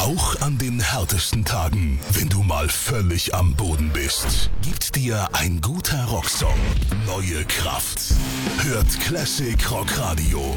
Auch an den härtesten Tagen, wenn du mal völlig am Boden bist, gibt dir ein guter Rocksong neue Kraft. Hört Classic Rock Radio.